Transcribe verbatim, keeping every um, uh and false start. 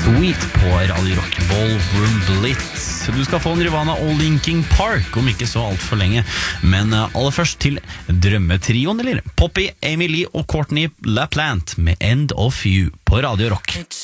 Sweet på Radio Rock Ballroom Blitz. Du skal få Nirvana og Linkin Park om ikke så alt for lenge. Men aller først til drømmetrioen, eller? Poppy, Amy Lee og Courtney LaPlante med End of You på Radio Rock.